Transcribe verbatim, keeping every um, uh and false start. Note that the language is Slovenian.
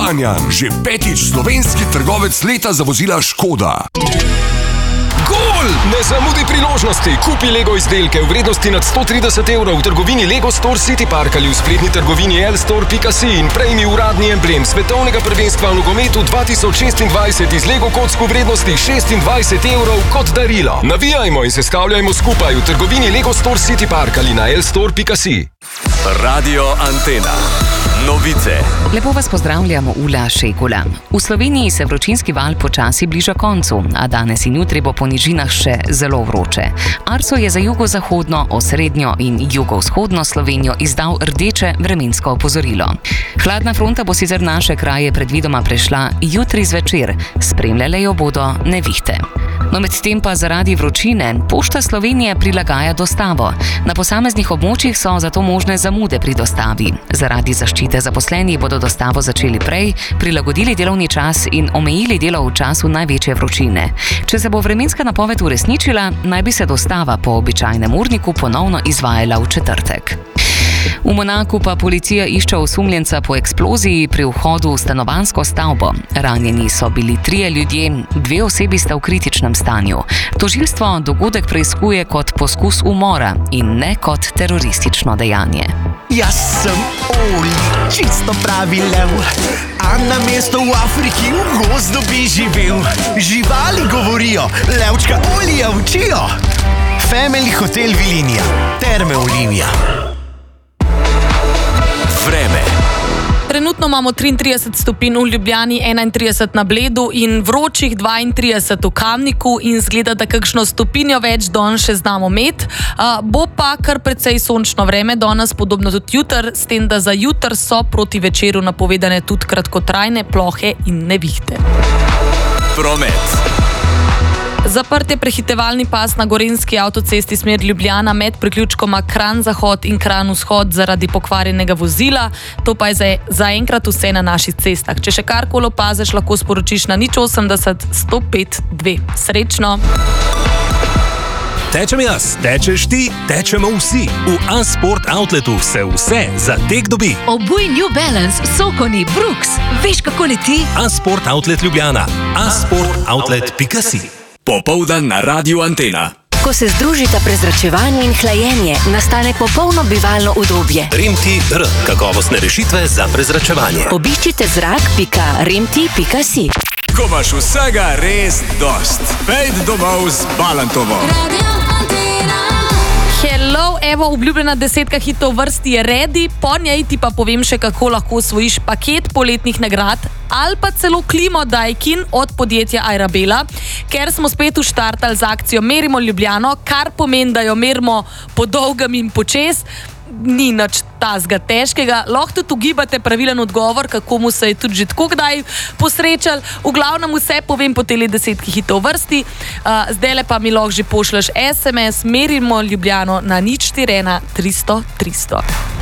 Banjan, že petič slovenski trgovec leta za vozila Škoda. Gol! Ne zamudi priložnosti. Kupi Lego izdelke v vrednosti nad sto trideset evrov v trgovini Lego Store City Park ali v spletni trgovini el store pika si in prejmi uradni emblem svetovnega prvenstva v nogometu dva tisoč šestindvajset iz Lego kock v vrednosti šestindvajset evrov kot darilo. Navijajmo in se stavljajmo skupaj v trgovini Lego Store City Park ali na el store pika si. Radio Antena. Novice. Lepo vas pozdravljamo, Ula Šegula. V Sloveniji se vročinski val počasi bliža koncu, a danes in jutri bo po nižinah še zelo vroče. Arso je za jugozahodno, osrednjo in jugovzhodno Slovenijo izdal rdeče vremensko opozorilo. Hladna fronta bo sicer naše kraje predvidoma prešla jutri zvečer, spremljale jo bodo nevihte. No, medtem pa zaradi vročine Pošta Slovenije prilagaja dostavo. Na posameznih območjih so zato možne zamude pri dostavi. Zaradi zaščite zaposlenih bodo dostavo začeli prej, prilagodili delovni čas in omejili delo v času največje vročine. Če se bo vremenska napoved uresničila, naj bi se dostava po običajnem urniku ponovno izvajala v četrtek. V Monaku pa policija išče osumljenca po eksploziji pri vhodu v stanovanjsko stavbo. Ranjeni so bili trije ljudje, dve osebi sta v kritičnem stanju. Tožilstvo dogodek preiskuje kot poskus umora in ne kot teroristično dejanje. Jaz sem Oli, čisto pravi lev, a na mesto v Afriki v gozdu bi živel. Živali govorijo, levčka Olija učijo. Family Hotel Vilinija, Terme Olimija. Vreme. Trenutno imamo triintrideset stopinj v Ljubljani, enaintrideset na Bledu in vročih dvaintrideset v Kamniku in zgleda, da kakšno stopinjo več danes še znamo imeti. Uh, bo pa kar precej sončno vreme danes, podobno tudi jutr, s tem, da za jutr so proti večeru napovedane tudi kratkotrajne plohe in nevihte. Promet. Zaprt je prehitevalni pas na Gorenjski avtocesti smer Ljubljana med priključkoma Kranj-Zahod in Kranj-Vzhod zaradi pokvarjenega vozila. To pa je zaenkrat vse na naših cestah. Če še karkoli opaziš, lahko sporočiš na nič osemdeset sto pet dve. Srečno! Tečem jaz, tečeš ti, tečemo vsi. V A-Sport Outletu se vse za tek dobi. Obuj New Balance, Sokoni, Brooks. Veš, kako leti? A-Sport Outlet Ljubljana. a sport outlet pika si. Popoldan na Radio Antena. Ko se združita prezračevanje in hlajenje, nastane popolno bivalno udobje. Remti R. Kakovostne rešitve za prezračevanje. Obiščite zrak pika remti pika si. Ko imaš vsega res dost, pejdi domov z Balantovo. Hello, evo, obljubljena desetka hitov v vrsti je ready, po njej ti pa povem še, kako lahko osvojiš paket poletnih nagrad ali pa celo klimo Daikin od podjetja Arabella, ker smo spet uštartali z akcijo Merimo Ljubljano, kar pomeni, da jo merimo po dolgem in počez. Ni nič tazga težkega, lahko tudi ugibate pravilen odgovor, kako mu se je tudi že tako kdaj posrečal. V glavnem vse povem po tele desetki hitov vrsti, uh, zdajle pa mi lahko že pošleš es em es Merimo Ljubljano na nič štiri ena tristo tristo.